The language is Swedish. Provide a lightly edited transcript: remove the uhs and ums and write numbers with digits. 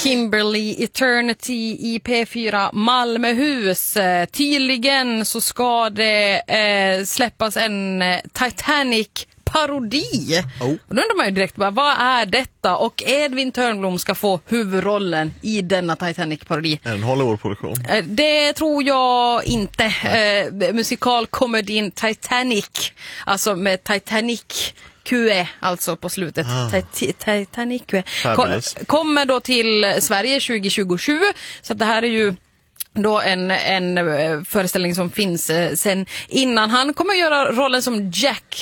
Kimberly Eternity i P4 Malmöhus. Tydligen så ska det släppas en Titanic-parodi. Och då undrar man ju direkt bara, vad är detta? Och Edvin Törnblom ska få huvudrollen i denna Titanic-parodi. En Hollywood-produktion? Det tror jag inte. Musikalkomedin Titanic, alltså med Titanic QE, alltså på slutet. Titanic QE. Kommer då till Sverige 2027. Så det här är ju då en föreställning som finns sen innan. Han kommer göra rollen som Jack